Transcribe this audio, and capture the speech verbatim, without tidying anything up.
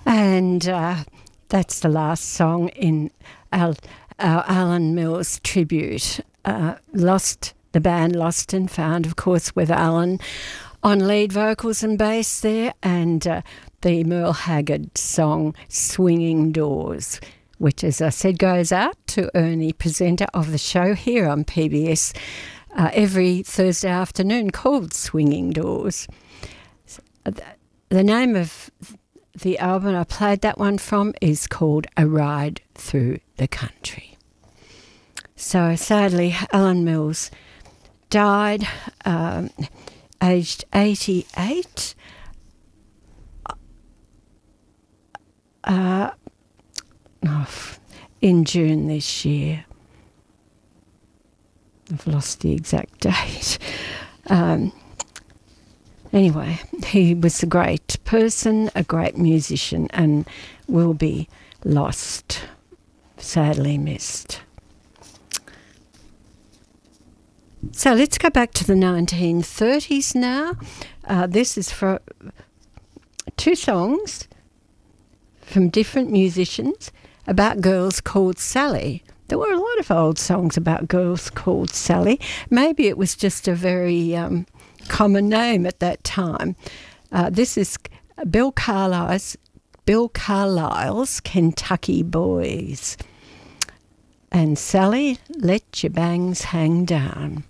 And uh, that's the last song in our, our Alan Mills tribute. Uh, lost the band Lost and Found, of course, with Alan on lead vocals and bass there, and uh, the Merle Haggard song Swinging Doors, which, as I said, goes out to Ernie, presenter of the show here on P B S uh, every Thursday afternoon, called Swinging Doors. The name of the album I played that one from is called A Ride Through the Country. So sadly, Alan Mills died um, aged eighty-eight. Uh, oh, in June this year. I've lost the exact date. Um, anyway, he was a great person, a great musician, and will be lost, sadly missed. So let's go back to the nineteen thirties now. Uh, this is for two songs from different musicians about girls called Sally. There were a lot of old songs about girls called Sally. Maybe it was just a very um, common name at that time. Uh, this is Bill Carlisle's, Bill Carlisle's Kentucky Boys. And Sally, let your bangs hang down.